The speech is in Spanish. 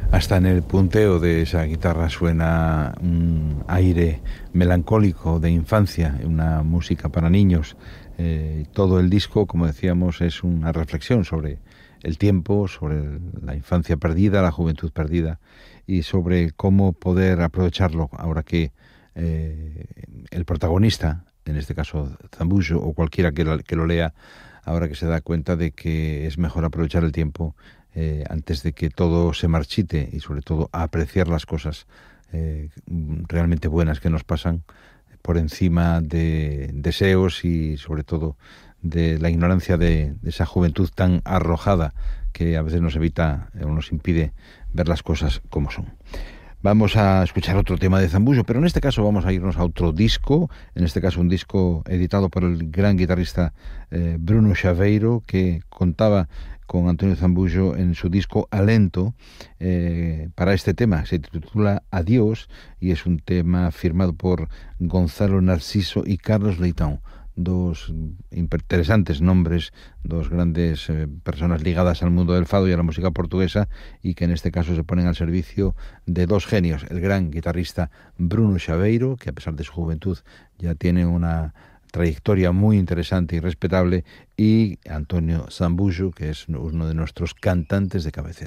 Hasta en el punteo de esa guitarra suena un aire melancólico de infancia, una música para niños. Todo el disco, como decíamos, es una reflexión sobre el tiempo, sobre la infancia perdida, la juventud perdida y sobre cómo poder aprovecharlo ahora que el protagonista, en este caso Zambujo o cualquiera que lo lea, ahora que se da cuenta de que es mejor aprovechar el tiempo antes de que todo se marchite y sobre todo a apreciar las cosas realmente buenas que nos pasan por encima de deseos y sobre todo de la ignorancia de esa juventud tan arrojada que a veces nos evita o nos impide ver las cosas como son. Vamos a escuchar otro tema de Zambujo, pero en este caso vamos a irnos a otro disco, en este caso un disco editado por el gran guitarrista Bruno Chaveiro, que contaba con Antonio Zambujo en su disco Alento para este tema. Se titula Adiós y es un tema firmado por Gonzalo Narciso y Carlos Leitão. Dos interesantes nombres, dos grandes personas ligadas al mundo del fado y a la música portuguesa y que en este caso se ponen al servicio de dos genios, el gran guitarrista Bruno Chaveiro, que a pesar de su juventud ya tiene una trayectoria muy interesante y respetable, y Antonio Zambujo, que es uno de nuestros cantantes de cabecera.